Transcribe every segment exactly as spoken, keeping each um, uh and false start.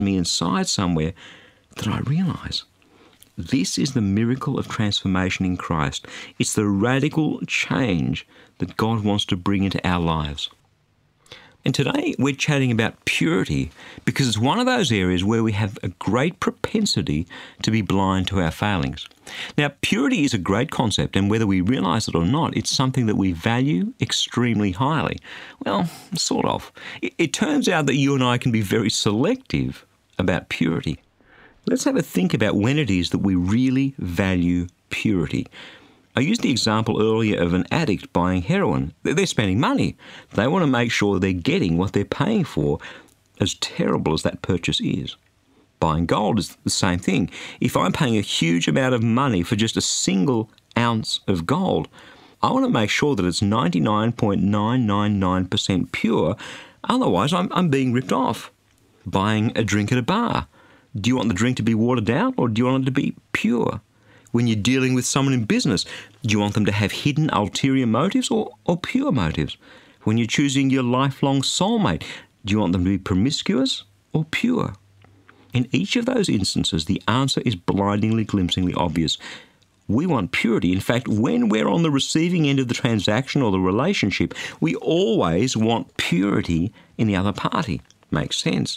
me inside somewhere that I realise this is the miracle of transformation in Christ. It's the radical change that God wants to bring into our lives. And today we're chatting about purity because it's one of those areas where we have a great propensity to be blind to our failings. Now, purity is a great concept, and whether we realise it or not, it's something that we value extremely highly. Well, sort of. It, it turns out that you and I can be very selective about purity. Let's have a think about when it is that we really value purity. I used the example earlier of an addict buying heroin. They're spending money. They want to make sure they're getting what they're paying for, as terrible as that purchase is. Buying gold is the same thing. If I'm paying a huge amount of money for just a single ounce of gold, I want to make sure that it's ninety-nine point nine nine nine percent pure. Otherwise, I'm, I'm being ripped off. Buying a drink at a bar. Do you want the drink to be watered down, or do you want it to be pure? When you're dealing with someone in business, do you want them to have hidden ulterior motives or, or pure motives? When you're choosing your lifelong soulmate, do you want them to be promiscuous or pure? In each of those instances, the answer is blindingly, glimpsingly obvious. We want purity. In fact, when we're on the receiving end of the transaction or the relationship, we always want purity in the other party. Makes sense.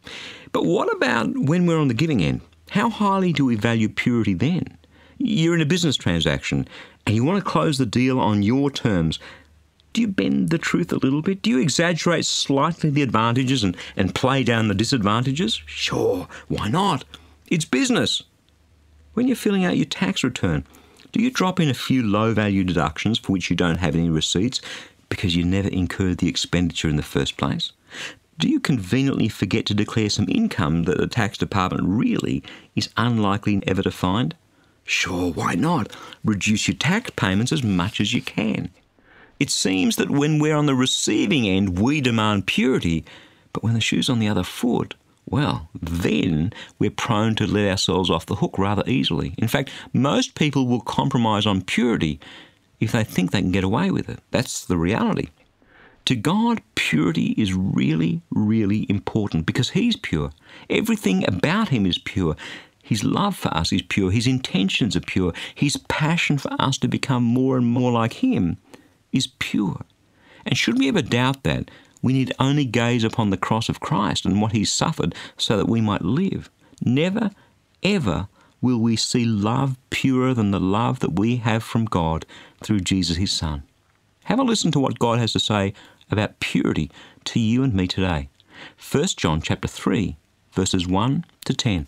But what about when we're on the giving end? How highly do we value purity then? You're in a business transaction and you want to close the deal on your terms. Do you bend the truth a little bit? Do you exaggerate slightly the advantages and, and play down the disadvantages? Sure, why not? It's business. When you're filling out your tax return, do you drop in a few low-value deductions for which you don't have any receipts because you never incurred the expenditure in the first place? Do you conveniently forget to declare some income that the tax department really is unlikely ever to find? Sure, why not? Reduce your tax payments as much as you can. It seems that when we're on the receiving end, we demand purity, but when the shoe's on the other foot, well, then we're prone to let ourselves off the hook rather easily. In fact, most people will compromise on purity if they think they can get away with it. That's the reality. To God, purity is really, really important because He's pure. Everything about Him is pure. His love for us is pure. His intentions are pure. His passion for us to become more and more like Him is pure. And should we ever doubt that, we need only gaze upon the cross of Christ and what He suffered so that we might live. Never, ever will we see love purer than the love that we have from God through Jesus His Son. Have a listen to what God has to say about purity to you and me today. First John chapter three, verses one to ten.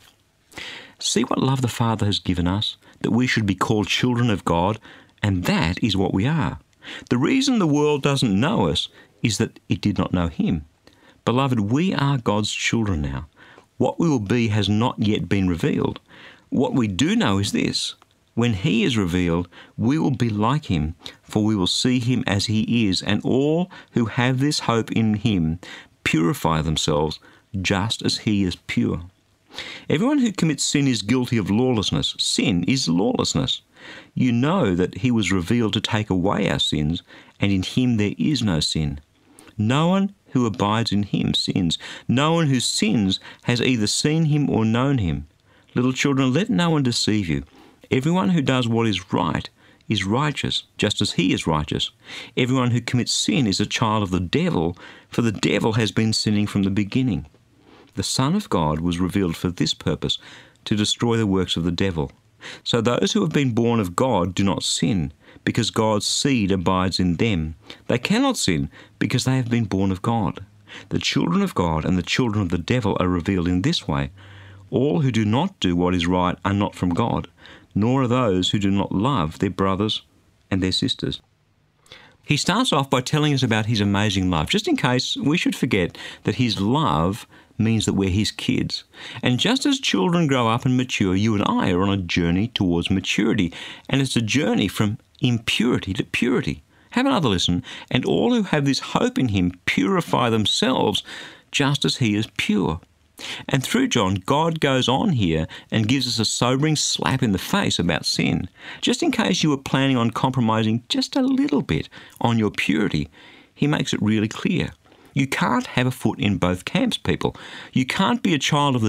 See what love the Father has given us, that we should be called children of God, and that is what we are. The reason the world doesn't know us is that it did not know Him. Beloved, we are God's children now. What we will be has not yet been revealed. What we do know is this: when He is revealed, we will be like Him, for we will see Him as He is, and all who have this hope in Him purify themselves just as He is pure. Everyone who commits sin is guilty of lawlessness. Sin is lawlessness. You know that He was revealed to take away our sins, and in Him there is no sin. No one who abides in Him sins. No one who sins has either seen Him or known Him. Little children, let no one deceive you. Everyone who does what is right is righteous, just as He is righteous. Everyone who commits sin is a child of the devil, for the devil has been sinning from the beginning. The Son of God was revealed for this purpose, to destroy the works of the devil. So those who have been born of God do not sin, because God's seed abides in them. They cannot sin, because they have been born of God. The children of God and the children of the devil are revealed in this way. All who do not do what is right are not from God, nor are those who do not love their brothers and their sisters. He starts off by telling us about His amazing love, just in case we should forget that His love means that we're His kids. And just as children grow up and mature, you and I are on a journey towards maturity, and it's a journey from impurity to purity. Have another listen. And all who have this hope in Him purify themselves just as He is pure. And through John, God goes on here and gives us a sobering slap in the face about sin. Just in case you were planning on compromising just a little bit on your purity, He makes it really clear. You can't have a foot in both camps, people. You can't be a child of the